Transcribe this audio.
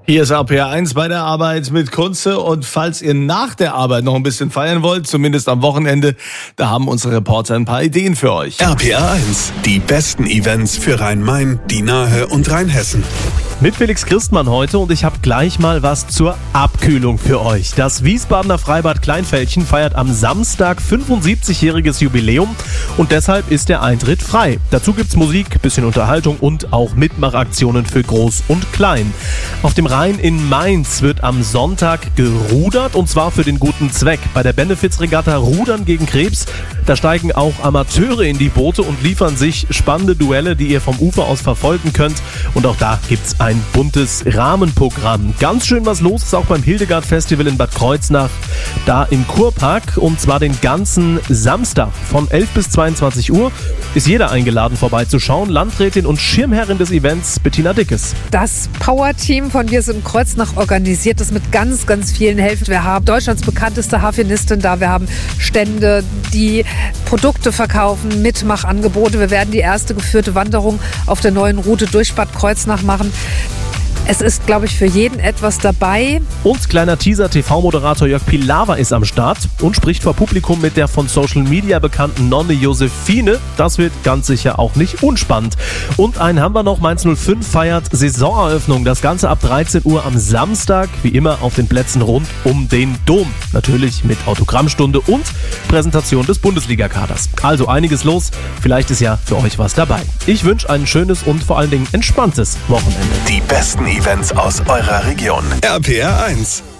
Hier ist RPR1 bei der Arbeit mit Kunze, und falls ihr nach der Arbeit noch ein bisschen feiern wollt, zumindest am Wochenende, da haben unsere Reporter ein paar Ideen für euch. RPR1, die besten Events für Rhein-Main, die Nahe und Rheinhessen. Mit Felix Christmann heute, und ich habe gleich mal was zur Abkühlung für euch. Das Wiesbadener Freibad Kleinfeldchen feiert am Samstag 75-jähriges Jubiläum und deshalb ist der Eintritt frei. Dazu gibt's Musik, bisschen Unterhaltung und auch Mitmachaktionen für Groß und Klein. Auf dem Rhein in Mainz wird am Sonntag gerudert, und zwar für den guten Zweck. Bei der Benefizregatta Rudern gegen Krebs, da steigen auch Amateure in die Boote und liefern sich spannende Duelle, die ihr vom Ufer aus verfolgen könnt. Und auch da gibt's ein buntes Rahmenprogramm. Ganz schön was los ist auch beim Hildegard Festival in Bad Kreuznach, da im Kurpark, und zwar den ganzen Samstag von 11 bis 22 Uhr. Ist jeder eingeladen vorbeizuschauen. Landrätin und Schirmherrin des Events Bettina Dickes. Das Power-Team von Wir sind Kreuznach organisiert das mit ganz, ganz vielen Helfern. Wir haben Deutschlands bekannteste Harfenistin da, wir haben Stände, die Produkte verkaufen, Mitmachangebote. Wir werden die erste geführte Wanderung auf der neuen Route durch Bad Kreuznach machen. Es ist, glaube ich, für jeden etwas dabei. Und kleiner Teaser, TV-Moderator Jörg Pilawa ist am Start und spricht vor Publikum mit der von Social Media bekannten Nonne Josephine. Das wird ganz sicher auch nicht unspannend. Und einen haben wir noch, Mainz 05 feiert Saisoneröffnung. Das Ganze ab 13 Uhr am Samstag, wie immer auf den Plätzen rund um den Dom. Natürlich mit Autogrammstunde und Präsentation des Bundesliga-Kaders. Also einiges los, vielleicht ist ja für euch was dabei. Ich wünsche ein schönes und vor allen Dingen entspanntes Wochenende. Die besten Events aus eurer Region. RPR1.